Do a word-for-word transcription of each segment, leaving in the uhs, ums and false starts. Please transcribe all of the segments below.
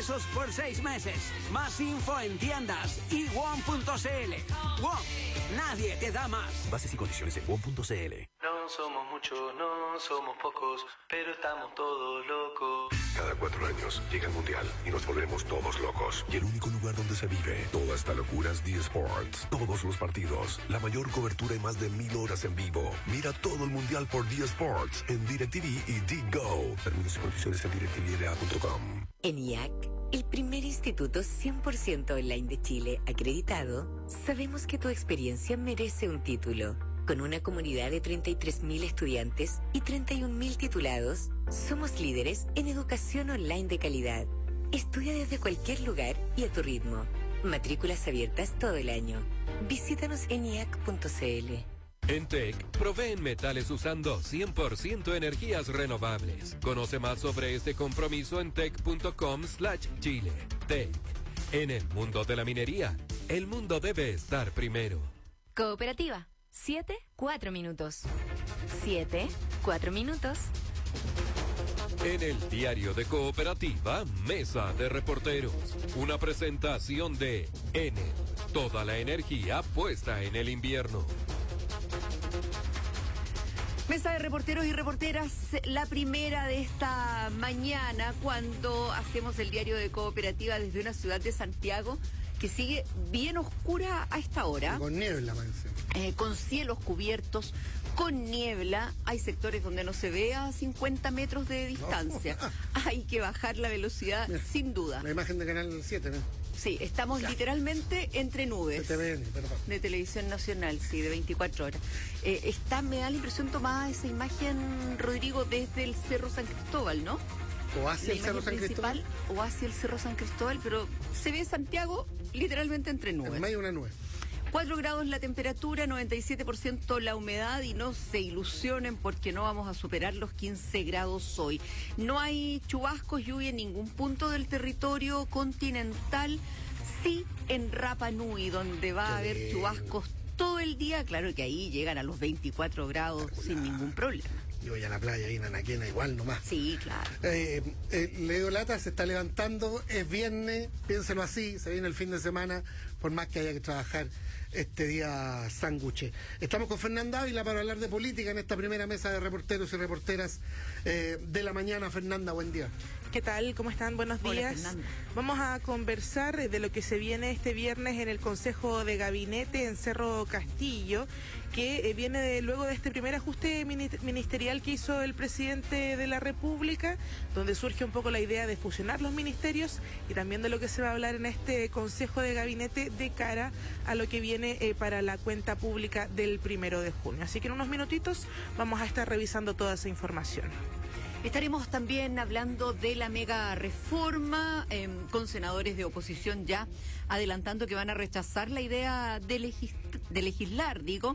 pesos por seis meses. Más info en tiendas y wom punto cl. WOM, nadie te da más. Bases y condiciones en wom punto cl. No somos muchos, no somos pocos, pero estamos todos locos. Cada cuatro años llega el Mundial y nos volvemos todos locos. Y el único lugar donde se vive toda esta locura es D-Sports. Todos los partidos, la mayor cobertura y más de mil horas en vivo. Mira todo el Mundial por D-Sports en DirecTV y D-Go. Términos y condiciones en direct t v l a punto com. En I A C, el primer instituto cien por ciento online de Chile acreditado, sabemos que tu experiencia merece un título. Con una comunidad de treinta y tres mil estudiantes y treinta y un mil titulados, somos líderes en educación online de calidad. Estudia desde cualquier lugar y a tu ritmo. Matrículas abiertas todo el año. Visítanos en i a c punto c l. En T E C, proveen metales usando cien por ciento energías renovables. Conoce más sobre este compromiso en tec punto com slash chile. T E C. En el mundo de la minería, el mundo debe estar primero. Cooperativa. Siete, cuatro minutos. Siete, cuatro minutos. En el diario de Cooperativa, Mesa de Reporteros. Una presentación de Enel. Toda la energía puesta en el invierno. Mesa de reporteros y reporteras, la primera de esta mañana, cuando hacemos el diario de Cooperativa desde una ciudad de Santiago que sigue bien oscura a esta hora. Con niebla, parece. Eh, con cielos cubiertos, con niebla. Hay sectores donde no se ve a cincuenta metros de distancia. No. Hay que bajar la velocidad, mira, sin duda. La imagen de Canal siete, ¿no? Sí, estamos ya literalmente entre nubes. De T V N, perdón. De Televisión Nacional, sí, de veinticuatro horas. Eh, está, me da la impresión tomada esa imagen, Rodrigo, desde el Cerro San Cristóbal, ¿no? O hacia el Cerro San Cristóbal. O hacia el Cerro San Cristóbal, pero se ve Santiago literalmente entre nubes. En medio de una nube. cuatro grados la temperatura, noventa y siete por ciento la humedad, y no se ilusionen porque no vamos a superar los quince grados hoy. No hay chubascos, lluvia en ningún punto del territorio continental. Sí en Rapa Nui, donde va a haber chubascos todo el día. Claro que ahí llegan a los veinticuatro grados sin ningún problema. Yo voy a la playa ahí en Anaquena igual nomás. Sí, claro. Eh, eh, Leo Lata se está levantando, es viernes, piénselo así, se viene el fin de semana, por más que haya que trabajar este día sándwich. Estamos con Fernanda Ávila para hablar de política en esta primera mesa de reporteros y reporteras eh, de la mañana. Fernanda, buen día. ¿Qué tal? ¿Cómo están? Buenos Hola, días. Fernanda. Vamos a conversar de lo que se viene este viernes en el Consejo de Gabinete en Cerro Castillo, que viene de, luego de este primer ajuste ministerial que hizo el presidente de la República, donde surge un poco la idea de fusionar los ministerios, y también de lo que se va a hablar en este Consejo de Gabinete de cara a lo que viene eh, para la cuenta pública del primero de junio. Así que en unos minutitos vamos a estar revisando toda esa información. Estaremos también hablando de la mega reforma, eh, con senadores de oposición ya adelantando que van a rechazar la idea de, legis de legislar, digo.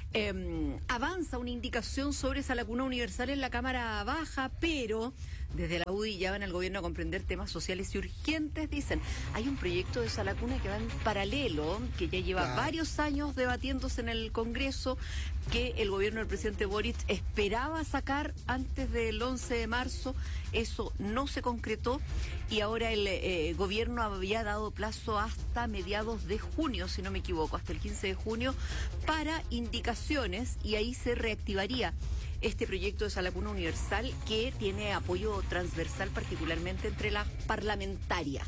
Eh, avanza una indicación sobre esa lacuna universal en la Cámara Baja, pero desde la U D I llaman al gobierno a comprender temas sociales y urgentes. Dicen, hay un proyecto de esa lacuna que va en paralelo, que ya lleva claro. varios años debatiéndose en el Congreso, que el gobierno del presidente Boric esperaba sacar antes del once de marzo. Eso no se concretó, y ahora el eh, gobierno había dado plazo hasta mediados de junio, si no me equivoco, hasta el quince de junio, para indicaciones, y ahí se reactivaría este proyecto de esa lacuna universal, que tiene apoyo transversal particularmente entre las parlamentarias.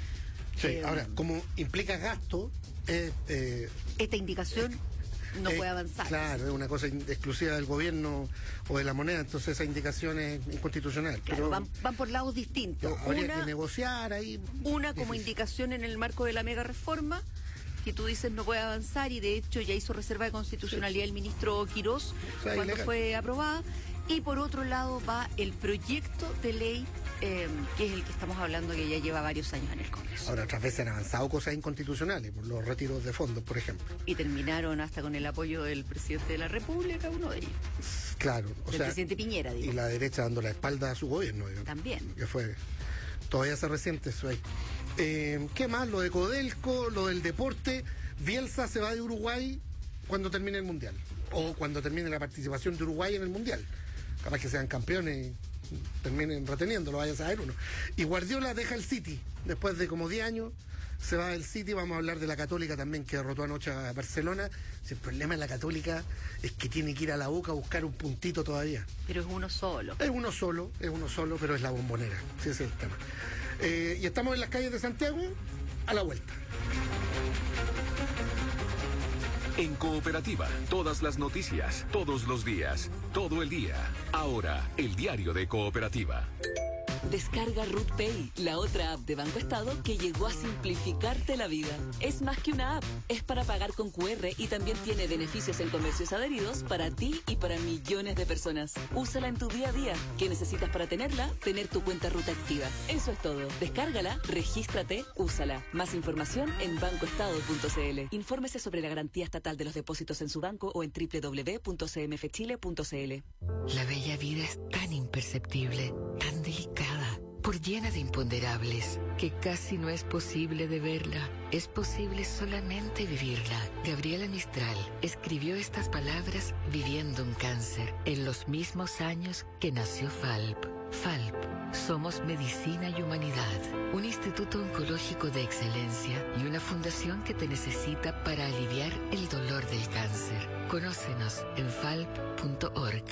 Sí, eh, ahora, como implica gasto, eh, eh, esta indicación eh, no eh, puede avanzar. Claro, es una cosa exclusiva del gobierno o de la moneda, entonces esa indicación es inconstitucional. Claro, pero van, van por lados distintos. No, habría una, que negociar ahí. Una difícil. Como indicación en el marco de la mega reforma, que tú dices no puede avanzar, y de hecho ya hizo reserva de constitucionalidad sí. el ministro Quirós, o sea, cuando ilegal. fue aprobada. Y por otro lado va el proyecto de ley, eh, que es el que estamos hablando, que ya lleva varios años en el Congreso. Ahora, otras veces han avanzado cosas inconstitucionales, por los retiros de fondos, por ejemplo. Y terminaron hasta con el apoyo del presidente de la República, uno de ellos. Claro. O del sea, presidente Piñera, digo. Y la derecha dando la espalda a su gobierno. Digamos, también. Que fue... Todavía se resiente eso ahí. Eh, ¿Qué más? Lo de Codelco, lo del deporte. Bielsa se va de Uruguay cuando termine el Mundial. O cuando termine la participación de Uruguay en el Mundial. Capaz que sean campeones terminen reteniéndolo, vaya a saber uno. Y Guardiola deja el City, después de como diez años, se va del City. Vamos a hablar de la Católica también, que derrotó anoche a Barcelona. Si el problema de la Católica es que tiene que ir a la Boca a buscar un puntito todavía. Pero es uno solo. Es uno solo, es uno solo, pero es la Bombonera, sí, ese es el tema. Eh, y estamos en las calles de Santiago, a la vuelta. En Cooperativa, todas las noticias, todos los días, todo el día. Ahora, el diario de Cooperativa. Descarga Root Pay, la otra app de Banco Estado que llegó a simplificarte la vida. Es más que una app, es para pagar con cu erre y también tiene beneficios en comercios adheridos para ti y para millones de personas. Úsala en tu día a día. ¿Qué necesitas para tenerla? Tener tu cuenta Ruta activa. Eso es todo. Descárgala, regístrate, úsala. Más información en banco estado punto ce ele. Infórmese sobre la garantía estatal de los depósitos en su banco o en doble u doble u doble u punto ce eme efe chile punto ce ele. La bella vida es tan imperceptible, tan delicada, por llena de imponderables, que casi no es posible de verla. Es posible solamente vivirla. Gabriela Mistral escribió estas palabras viviendo un cáncer, en los mismos años que nació Falp. Falp, somos medicina y humanidad, un instituto oncológico de excelencia y una fundación que te necesita para aliviar el dolor del cáncer. Conócenos en falp punto org.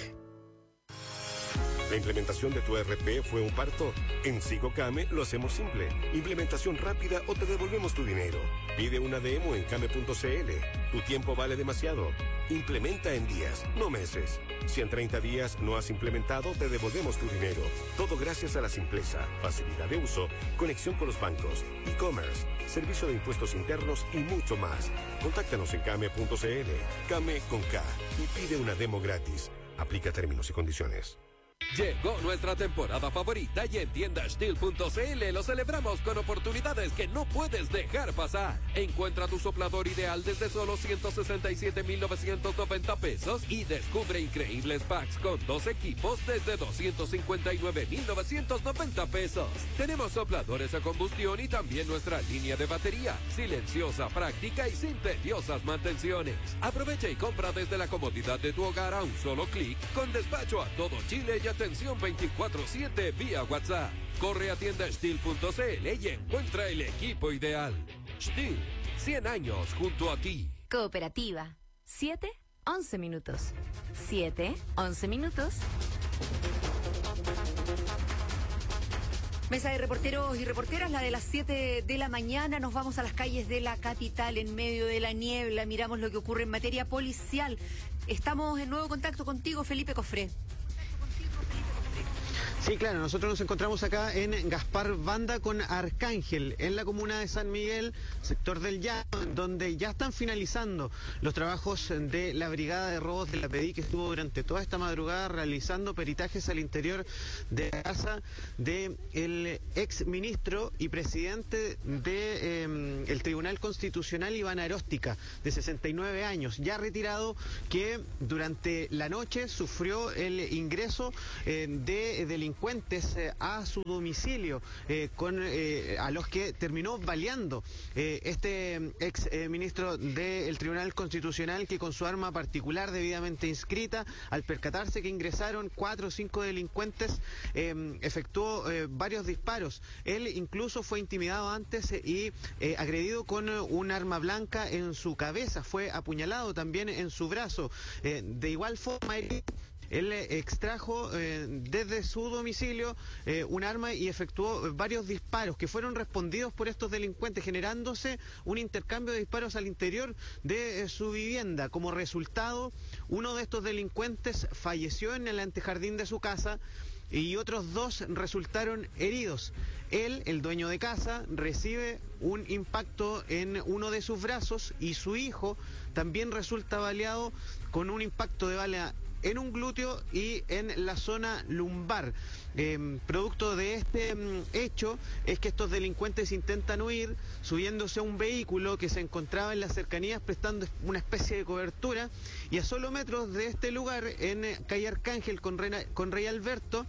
¿La implementación de tu E erre pe fue un parto? En SigoCame lo hacemos simple. Implementación rápida o te devolvemos tu dinero. Pide una demo en came punto ce ele. Tu tiempo vale demasiado. Implementa en días, no meses. Si en treinta días no has implementado, te devolvemos tu dinero. Todo gracias a la simpleza, facilidad de uso, conexión con los bancos, e-commerce, servicio de impuestos internos y mucho más. Contáctanos en came punto ce ele. Came con K y pide una demo gratis. Aplica términos y condiciones. Llegó nuestra temporada favorita y en tienda steel punto ce ele lo celebramos con oportunidades que no puedes dejar pasar. Encuentra tu soplador ideal desde solo ciento sesenta y siete mil novecientos noventa pesos y descubre increíbles packs con dos equipos desde doscientos cincuenta y nueve mil novecientos noventa pesos. Tenemos sopladores a combustión y también nuestra línea de batería, silenciosa, práctica y sin tediosas mantenciones. Aprovecha y compra desde la comodidad de tu hogar a un solo clic, con despacho a todo Chile y atención veinticuatro siete vía WhatsApp. Corre a tienda steel punto ce ele y encuentra el equipo ideal. Steel, cien años junto a ti. Cooperativa, siete, once minutos. siete, once minutos. Mesa de reporteros y reporteras, la de las siete de la mañana. Nos vamos a las calles de la capital en medio de la niebla. Miramos lo que ocurre en materia policial. Estamos en nuevo contacto contigo, Felipe Cofré. Sí, claro, nosotros nos encontramos acá en Gaspar Banda con Arcángel, en la comuna de San Miguel, sector del Llano, donde ya están finalizando los trabajos de la Brigada de Robos de la P D I, que estuvo durante toda esta madrugada realizando peritajes al interior de la casa del ex ministro y presidente del de, eh, Tribunal Constitucional, Iván Aróstica, de sesenta y nueve años, ya retirado, que durante la noche sufrió el ingreso eh, de delincuentes Eh, a su domicilio, eh, con eh, a los que terminó baleando eh, este ex eh, ministro del Tribunal Constitucional, que con su arma particular debidamente inscrita, al percatarse que ingresaron cuatro o cinco delincuentes, eh, efectuó eh, varios disparos. Él incluso fue intimidado antes eh, y eh, agredido con eh, un arma blanca en su cabeza, fue apuñalado también en su brazo. Eh, de igual forma, él Él extrajo eh, desde su domicilio eh, un arma y efectuó varios disparos que fueron respondidos por estos delincuentes, generándose un intercambio de disparos al interior de eh, su vivienda. Como resultado, uno de estos delincuentes falleció en el antejardín de su casa y otros dos resultaron heridos. Él, el dueño de casa, recibe un impacto en uno de sus brazos y su hijo también resulta baleado con un impacto de bala en un glúteo y en la zona lumbar. Eh, producto de este mm, hecho es que estos delincuentes intentan huir subiéndose a un vehículo que se encontraba en las cercanías prestando una especie de cobertura, y a solo metros de este lugar, en eh, calle Arcángel con, Rena, con Rey Alberto,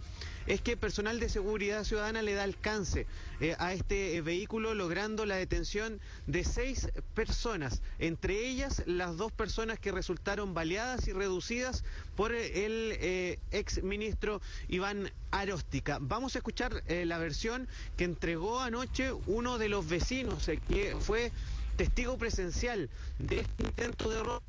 es que personal de seguridad ciudadana le da alcance eh, a este eh, vehículo, logrando la detención de seis personas, entre ellas las dos personas que resultaron baleadas y reducidas por el eh, ex ministro Iván Aróstica. Vamos a escuchar eh, la versión que entregó anoche uno de los vecinos, eh, que fue testigo presencial de este intento de robo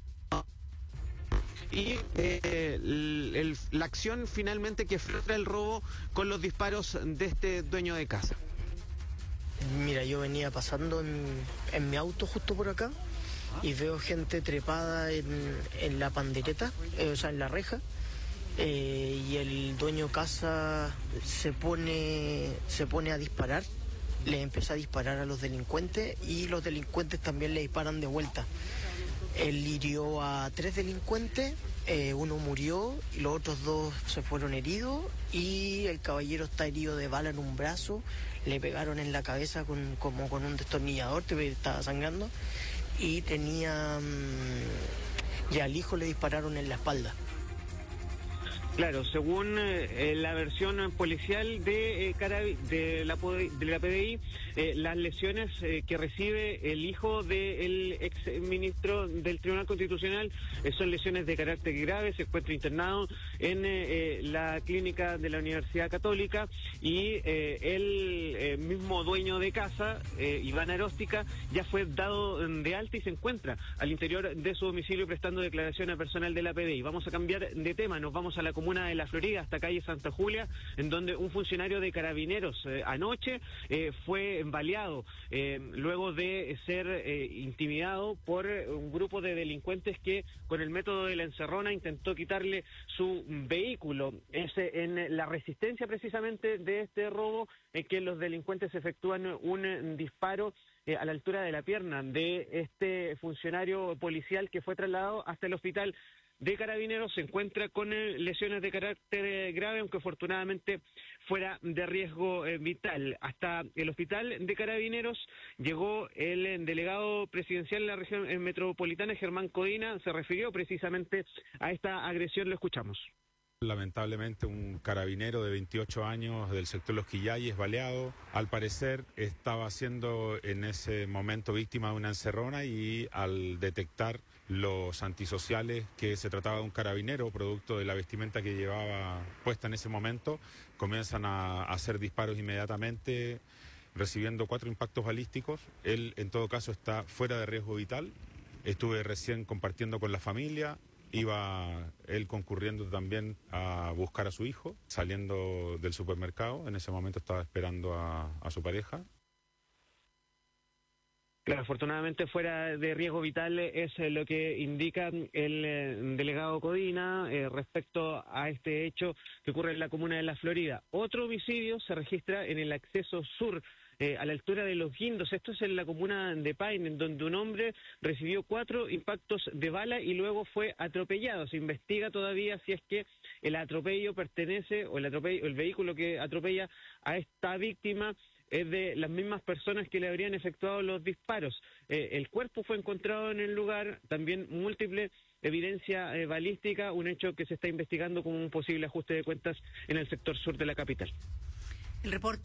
y eh, el, el, la acción finalmente que frustra el robo con los disparos de este dueño de casa. Mira, yo venía pasando en, en mi auto justo por acá y veo gente trepada en, en la pandereta, eh, o sea, en la reja, eh, y el dueño casa se pone, se pone a disparar, le empieza a disparar a los delincuentes y los delincuentes también le disparan de vuelta. Él hirió a tres delincuentes, eh, uno murió y los otros dos se fueron heridos y el caballero está herido de bala en un brazo, le pegaron en la cabeza con, como con un destornillador, estaba sangrando, y tenía mmm, y al hijo le dispararon en la espalda. Claro, según eh, la versión policial de, eh, Carabi de, la, de la P D I, eh, las lesiones eh, que recibe el hijo del ex ministro del Tribunal Constitucional eh, son lesiones de carácter grave. Se encuentra internado en eh, la clínica de la Universidad Católica y eh, el eh, mismo dueño de casa, eh, Iván Aróstica, ya fue dado de alta y se encuentra al interior de su domicilio prestando declaración a personal de la P D I. Vamos a cambiar de tema, nos vamos a la comunidad de la Florida, hasta calle Santa Julia, en donde un funcionario de Carabineros eh, anoche eh, fue baleado eh, luego de ser eh, intimidado por un grupo de delincuentes que con el método de la encerrona intentó quitarle su vehículo. Es en la resistencia precisamente de este robo en que los delincuentes efectúan un disparo eh, a la altura de la pierna de este funcionario policial que fue trasladado hasta el hospital de Carabineros. Se encuentra con eh, lesiones de carácter eh, grave, aunque afortunadamente fuera de riesgo eh, vital. Hasta el hospital de Carabineros llegó el eh, delegado presidencial de la región eh, metropolitana, Germán Codina. Se refirió precisamente a esta agresión, lo escuchamos. Lamentablemente un carabinero de veintiocho años del sector Los Quillayes baleado. Al parecer estaba siendo en ese momento víctima de una encerrona y al detectar los antisociales que se trataba de un carabinero, producto de la vestimenta que llevaba puesta en ese momento, comienzan a hacer disparos inmediatamente, recibiendo cuatro impactos balísticos. Él en todo caso está fuera de riesgo vital. Estuve recién compartiendo con la familia. Iba él concurriendo también a buscar a su hijo, saliendo del supermercado. En ese momento estaba esperando a, a su pareja. Claro, afortunadamente fuera de riesgo vital es lo que indica el eh, delegado Codina eh, respecto a este hecho que ocurre en la comuna de La Florida. Otro homicidio se registra en el acceso sur, Eh, a la altura de Los Guindos. Esto es en la comuna de Paine, en donde un hombre recibió cuatro impactos de bala y luego fue atropellado. Se investiga todavía si es que el atropello pertenece, o el, atropello, el vehículo que atropella a esta víctima es de las mismas personas que le habrían efectuado los disparos. Eh, el cuerpo fue encontrado en el lugar, también múltiple evidencia eh, balística, un hecho que se está investigando como un posible ajuste de cuentas en el sector sur de la capital. El reporte